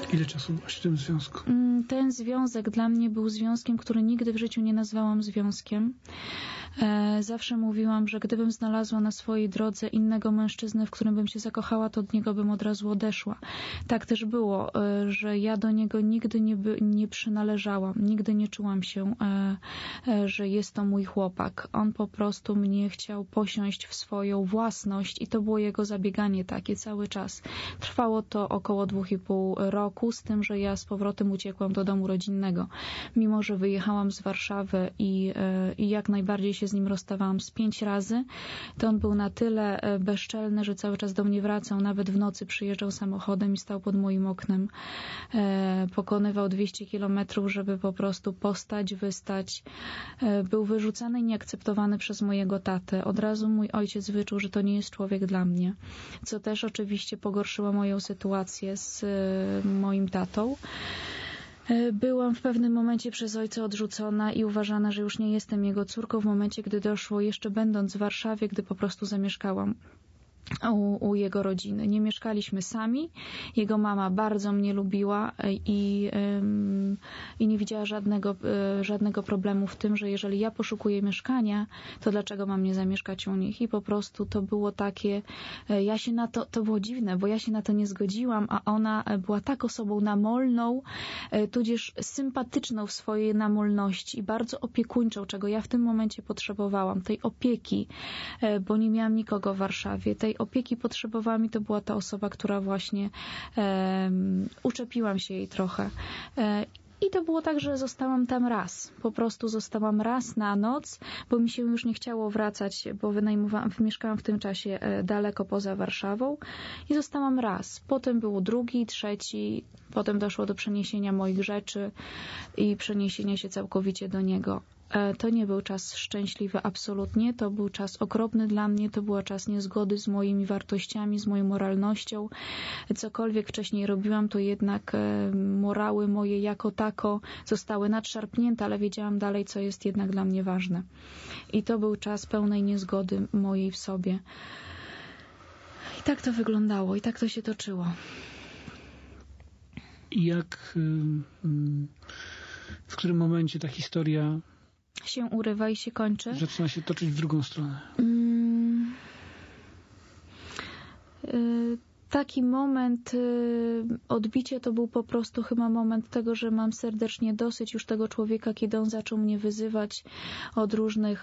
Ile czasu byłaś w tym związku? Ten związek dla mnie był związkiem, który nigdy w życiu nie nazwałam związkiem. Zawsze mówiłam, że gdybym znalazła na swojej drodze innego mężczyznę, w którym bym się zakochała, to od niego bym od razu odeszła. Tak też było, że ja do niego nigdy nie przynależałam. Nigdy nie czułam się, że jest to mój chłopak. On po prostu mnie chciał posiąść w swoją własność i to było jego zabieganie takie cały czas. Trwało to około 2,5 roku, z tym, że ja z powrotem uciekłam do domu rodzinnego. Mimo że wyjechałam z Warszawy i jak najbardziej się z nim rozstawałam z 5 razy, to on był na tyle bezczelny, że cały czas do mnie wracał. Nawet w nocy przyjeżdżał samochodem i stał pod moim oknem. Pokonywał 200 kilometrów, żeby po prostu postać, wystać. Był wyrzucany i nieakceptowany przez mojego tatę. Od razu mój ojciec wyczuł, że to nie jest człowiek dla mnie. Co też oczywiście pogorszyło moją sytuację z moim tatą. Byłam w pewnym momencie przez ojca odrzucona i uważana, że już nie jestem jego córką w momencie, gdy doszło, jeszcze będąc w Warszawie, gdy po prostu zamieszkałam u jego rodziny. Nie mieszkaliśmy sami. Jego mama bardzo mnie lubiła i nie widziała żadnego problemu w tym, że jeżeli ja poszukuję mieszkania, to dlaczego mam nie zamieszkać u nich? I po prostu to było takie, to było dziwne, bo ja się na to nie zgodziłam, a ona była tak osobą namolną, tudzież sympatyczną w swojej namolności i bardzo opiekuńczą, czego ja w tym momencie potrzebowałam. Tej opieki, bo nie miałam nikogo w Warszawie. Tej opieki potrzebowałam i to była ta osoba, która właśnie uczepiłam się jej trochę. I to było tak, że zostałam tam raz. Po prostu zostałam raz na noc, bo mi się już nie chciało wracać, bo mieszkałam w tym czasie daleko poza Warszawą i zostałam raz. Potem był drugi, trzeci, potem doszło do przeniesienia moich rzeczy i przeniesienia się całkowicie do niego. To nie był czas szczęśliwy absolutnie, to był czas okropny dla mnie, to był czas niezgody z moimi wartościami, z moją moralnością. Cokolwiek wcześniej robiłam, to jednak morały moje jako tako zostały nadszarpnięte, ale wiedziałam dalej, co jest jednak dla mnie ważne. I to był czas pełnej niezgody mojej w sobie. I tak to wyglądało, i tak to się toczyło. I w którym momencie ta historia się urywa i się kończy? Zaczyna się toczyć w drugą stronę. Taki moment odbicia to był po prostu chyba moment tego, że mam serdecznie dosyć już tego człowieka, kiedy on zaczął mnie wyzywać od różnych